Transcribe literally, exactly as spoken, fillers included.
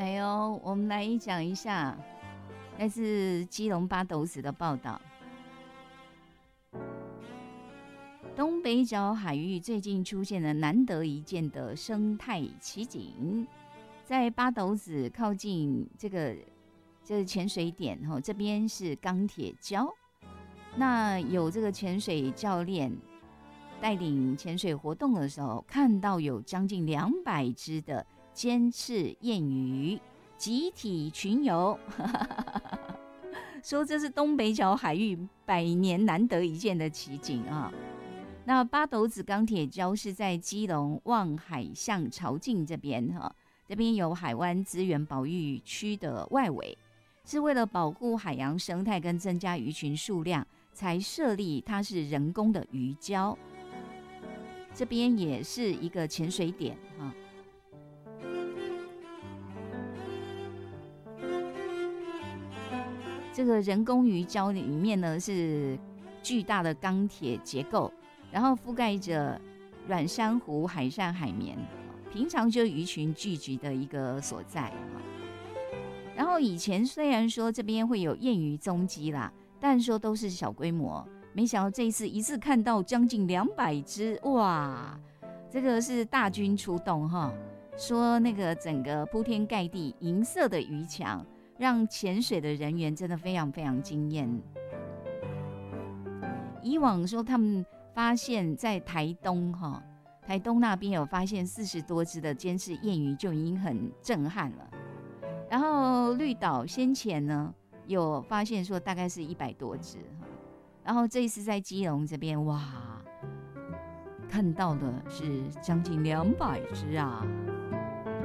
来哦，我们来讲一下来自基隆八斗子的报道。东北角海域最近出现了难得一见的生态奇景，在八斗子靠近这个这个潜水点，这边是钢铁礁。那有这个潜水教练带领潜水活动的时候，看到有将近两百只的尖翅燕鱼集体群游，说这是东北角海域百年难得一见的奇景啊。那八斗子钢铁礁是在基隆望海巷潮境这边哈，这边有海湾资源保育区的外围，是为了保护海洋生态跟增加鱼群数量才设立，它是人工的鱼礁。这边也是一个潜水点哈。这个人工鱼礁里面呢是巨大的钢铁结构，然后覆盖着软珊瑚、海扇、海绵，平常就鱼群聚集的一个所在。然后以前虽然说这边会有燕鱼踪迹啦，但说都是小规模，没想到这一次一次看到将近两百只，哇！这个是大军出动哈，说那个整个铺天盖地银色的鱼墙，让潜水的人员真的非常非常惊艳。以往说他们发现在台东哈，台东那边有发现四十多只的尖翅燕鱼就已经很震撼了。然后绿岛先前呢有发现说大概是一百多只，然后这一次在基隆这边哇，看到的是将近两百只啊。